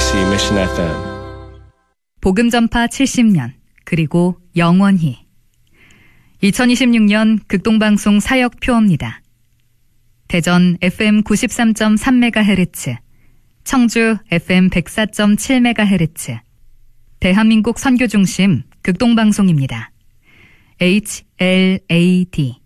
KBC Mission FM. 복음 전파 70년, 그리고 영원히. 2026년 극동방송 사역 표어입니다. 대전 FM 93.3MHz, 청주 FM 104.7MHz, 대한민국 선교중심 극동방송입니다. HLAD